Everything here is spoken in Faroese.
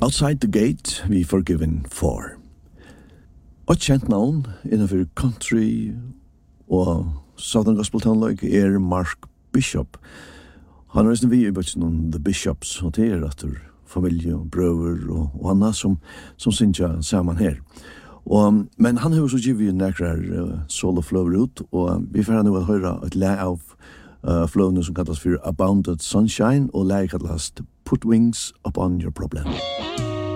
Outside the Gate, we forgiven for. Og kjent navn innenfor country og Southern Gospel tonlag Mark Bishop. Han reisende vi i bøtsen om The Bishops, og det etter familie og brøver og annet som synes sammen her. Men han har så givet nekrar solo flow ut, og vi får nå høre et lær av flowene som kalles for Abounded Sunshine, og lær kalles Put Wings Upon Your Problem.